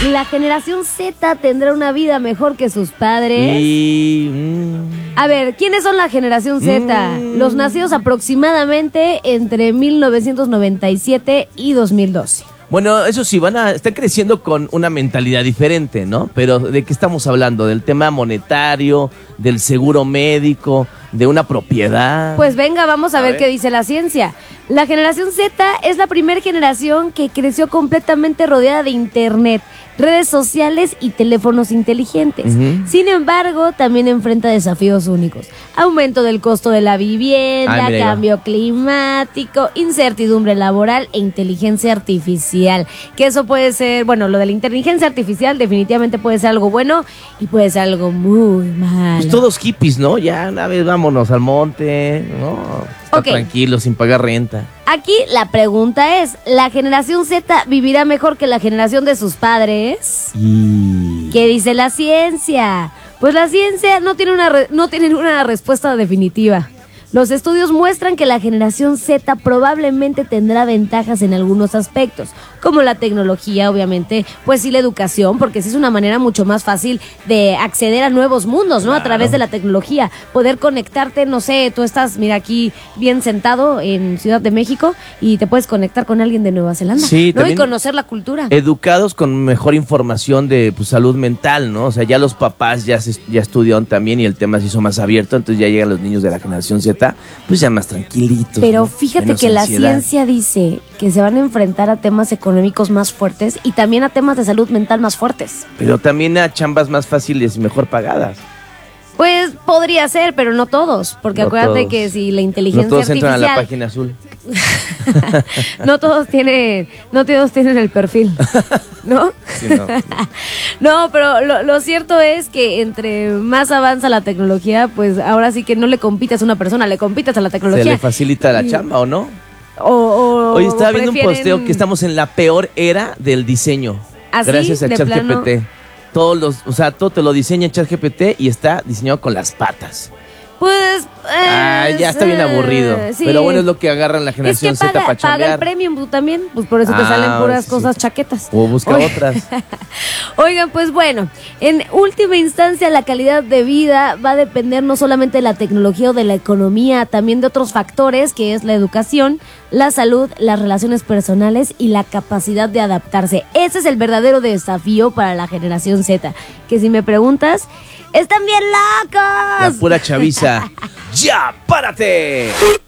¿La generación Z tendrá una vida mejor que sus padres? A ver, ¿quiénes son la generación Z? Los nacidos aproximadamente entre 1997 y 2012. Bueno, eso sí, están creciendo con una mentalidad diferente, ¿no? Pero ¿de qué estamos hablando? ¿Del tema monetario, del seguro médico, de una propiedad? Pues venga, vamos a ver qué dice la ciencia. La generación Z es la primera generación que creció completamente rodeada de internet, redes sociales y teléfonos inteligentes. Sin embargo, también enfrenta desafíos únicos. Aumento del costo de la vivienda, cambio climático, incertidumbre laboral e inteligencia artificial. Que eso puede ser, bueno, lo de la inteligencia artificial definitivamente puede ser algo bueno y puede ser algo muy malo. Pues todos hippies, ¿no? Ya una vez vámonos al monte, ¿no? Estar tranquilos, sin pagar renta. Aquí la pregunta es, ¿la generación Z vivirá mejor que la generación de sus padres? ¿Qué dice la ciencia? Pues la ciencia no tiene una respuesta definitiva. Los estudios muestran que la generación Z probablemente tendrá ventajas en algunos aspectos, como la tecnología, obviamente, pues sí la educación, porque sí es una manera mucho más fácil de acceder a nuevos mundos, ¿no? Claro. A través de la tecnología, poder conectarte, no sé, tú estás, mira, aquí bien sentado en Ciudad de México y te puedes conectar con alguien de Nueva Zelanda, sí, ¿no? Y conocer la cultura. Educados con mejor información de salud mental, ¿no? O sea, ya los papás ya estudiaron también y el tema se hizo más abierto, entonces ya llegan los niños de la generación Z, pues ya más tranquilitos. Pero ¿no? fíjate que la ciencia dice que se van a enfrentar a temas económicos más fuertes y también a temas de salud mental más fuertes. Pero también a chambas más fáciles y mejor pagadas. Pues podría ser, pero no todos, porque no acuérdate todos. Que si la inteligencia no todos artificial... entran a la página azul. no todos tienen el perfil, ¿no? Sí, no. No, pero lo cierto es que entre más avanza la tecnología, pues ahora sí que no le compites a una persona, le compites a la tecnología. Se le facilita la chamba, ¿o no? Hoy estaba viendo un posteo que estamos en la peor era del diseño. ¿Así? Gracias a ChatGPT. Todo te lo diseña ChatGPT y está diseñado con las patas. Pues... ya está bien aburrido. Sí. Pero bueno, es lo que agarran la generación Z para chambear. Paga el premium tú también, pues por eso te salen puras cosas chaquetas. O busca otras. Oigan, pues bueno, en última instancia la calidad de vida va a depender no solamente de la tecnología o de la economía, también de otros factores, que es la educación, la salud, las relaciones personales y la capacidad de adaptarse. Ese es el verdadero desafío para la generación Z, que si me preguntas... ¡Están bien locos! La pura chaviza. ¡Ya, párate!